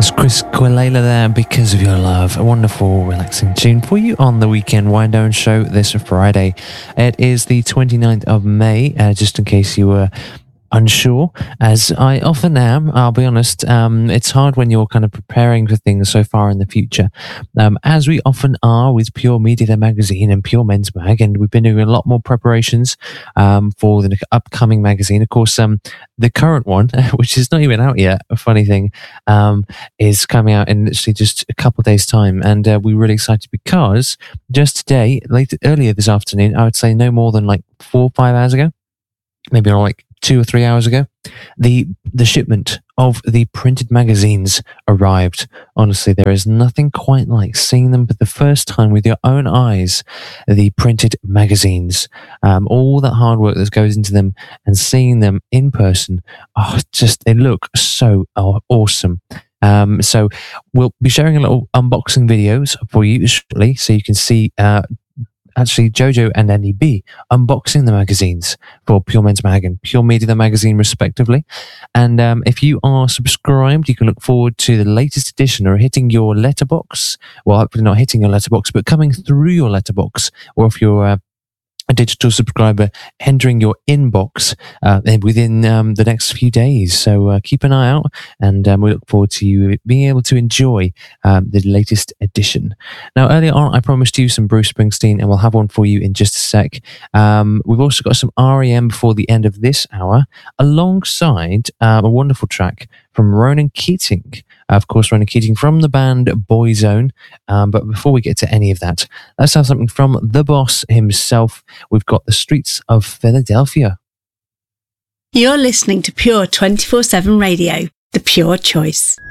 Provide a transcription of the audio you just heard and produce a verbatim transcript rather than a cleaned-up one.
Chris Quillela there, Because of Your Love. A wonderful, relaxing tune for you on the Weekend Wind Down Show this Friday. It is the twenty-ninth of May, uh, just in case you were unsure, as I often am. I'll be honest, um, it's hard when you're kind of preparing for things so far in the future, um, as we often are with Pure Media the magazine and Pure Men's Mag, and we've been doing a lot more preparations um, for the upcoming magazine. Of course, um, the current one, which is not even out yet, a funny thing, um, is coming out in literally just a couple of days' time, and uh, we're really excited because just today, late earlier this afternoon, I would say no more than like four or five hours ago, maybe like two or three hours ago, the the shipment of the printed magazines arrived. Honestly, there is nothing quite like seeing them for the first time with your own eyes, the printed magazines. Um, all that hard work that goes into them and seeing them in person, oh, just they look so oh, awesome. Um, so we'll be sharing a little unboxing videos for you shortly, so you can see uh, actually Jojo and Andy B unboxing the magazines for Pure Men's Mag and Pure Media the magazine respectively. And um, if you are subscribed, you can look forward to the latest edition or hitting your letterbox. Well, hopefully not hitting your letterbox, but coming through your letterbox, or if you're uh, a digital subscriber, entering your inbox uh, within um, the next few days. So uh, keep an eye out, and um, we look forward to you being able to enjoy um, the latest edition. Now, earlier on, I promised you some Bruce Springsteen, and we'll have one for you in just a sec. Um, we've also got some R E M before the end of this hour, alongside uh, a wonderful track from Ronan Keating. Of course, Ronan Keating from the band Boyzone. Um, but before we get to any of that, let's have something from the boss himself. We've got The Streets of Philadelphia. You're listening to Pure twenty-four seven Radio, the Pure Choice.